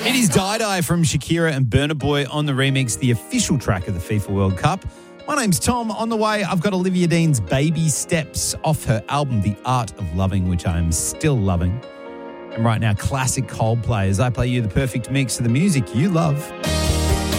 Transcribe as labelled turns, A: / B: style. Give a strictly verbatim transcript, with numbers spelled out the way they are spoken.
A: It is Die Die from Shakira and Burna Boy on the remix, the official track of the FIFA World Cup. My name's Tom. On the way, I've got Olivia Dean's Baby Steps off her album, The Art of Loving, which I am still loving. And right now, classic Coldplay as I play you the perfect mix of the music you love.